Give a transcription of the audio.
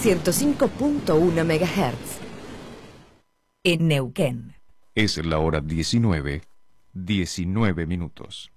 105.1 MHz. En Neuquén. Es la hora 19:19 minutos.